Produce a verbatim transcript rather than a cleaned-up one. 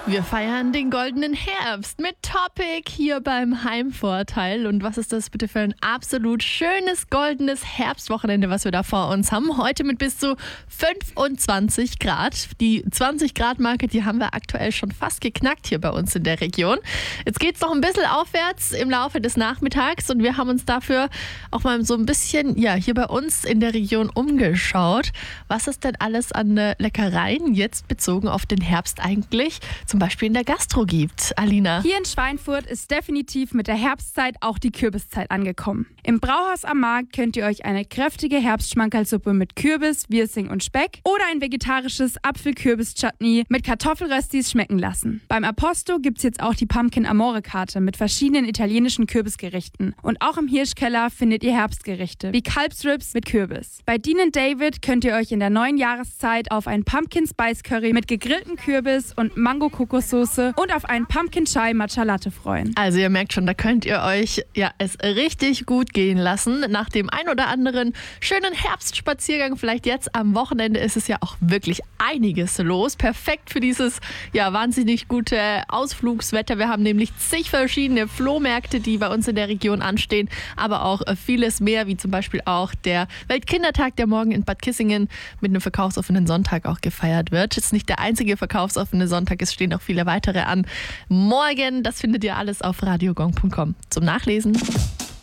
Wir feiern den goldenen Herbst mit Topic hier beim Heimvorteil. Und was ist das bitte für ein absolut schönes goldenes Herbstwochenende, was wir da vor uns haben? Heute mit bis zu fünfundzwanzig Grad. Die zwanzig Grad Marke, die haben wir aktuell schon fast geknackt hier bei uns in der Region. Jetzt geht es noch ein bisschen aufwärts im Laufe des Nachmittags und wir haben uns dafür auch mal so ein bisschen ja, hier bei uns in der Region umgeschaut. Was es denn alles an äh, Leckereien jetzt bezogen auf den Herbst eigentlich zum Beispiel in der Gastro gibt. Alina. Hier in Schweinfurt ist definitiv mit der Herbstzeit auch die Kürbiszeit angekommen. Im Brauhaus am Markt könnt ihr euch eine kräftige Herbstschmankerlsuppe mit Kürbis, Wirsing und Speck oder ein vegetarisches Apfel-Kürbis-Chutney mit Kartoffelröstis schmecken lassen. Beim Aposto gibt's jetzt auch die Pumpkin-Amore-Karte mit verschiedenen italienischen Kürbisgerichten. Und auch im Hirschkeller findet ihr Herbstgerichte wie Kalbsrips mit Kürbis. Bei Dean and David könnt ihr euch in der neuen Jahreszeit auf ein Pumpkin-Spice-Curry mit gegrilltem Kürbis und Mango-Kokossoße und auf einen Pumpkin-Chai-Matcha-Latte freuen. Also ihr merkt schon, da könnt ihr euch ja es richtig gut gehen lassen. Nach dem ein oder anderen schönen Herbstspaziergang, vielleicht jetzt am Wochenende, ist es ja auch wirklich einiges los. Perfekt für dieses ja wahnsinnig gute Ausflugswetter. Wir haben nämlich zig verschiedene Flohmärkte, die bei uns in der Region anstehen, aber auch vieles mehr, wie zum Beispiel auch der Weltkindertag, der morgen in Bad Kissingen mit einem verkaufsoffenen Sonntag auch gefeiert wird. Das ist nicht der einzige verkaufsoffene Sonntag, es stehen auch viele weitere an. Morgen, das findet ihr alles auf radiogong punkt com zum Nachlesen.